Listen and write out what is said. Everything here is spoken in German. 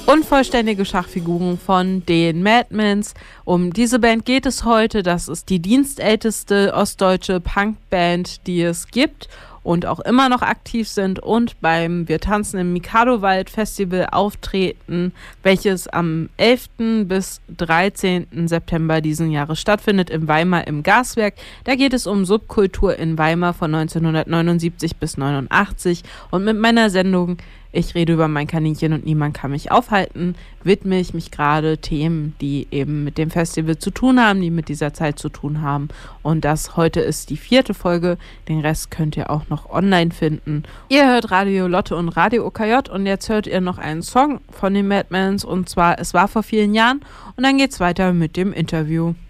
Unvollständige Schachfiguren von den Madmans. Um diese Band geht es heute. Das ist die dienstälteste ostdeutsche Punkband, die es gibt und auch immer noch aktiv sind und beim Wir tanzen im Mikadowald Festival auftreten, welches am 11. bis 13. September diesen Jahres stattfindet in Weimar im Gaswerk. Da geht es um Subkultur in Weimar von 1979 bis 89 und mit meiner Sendung Ich rede über mein Kaninchen und niemand kann mich aufhalten, widme ich mich gerade Themen, die eben mit dem Festival zu tun haben, die mit dieser Zeit zu tun haben. Und das heute ist die 4. Folge. Den Rest könnt ihr auch noch online finden. Ihr hört Radio Lotte und Radio OKJ und jetzt hört ihr noch einen Song von den Madmans und zwar Es war vor vielen Jahren und dann geht's weiter mit dem Interview.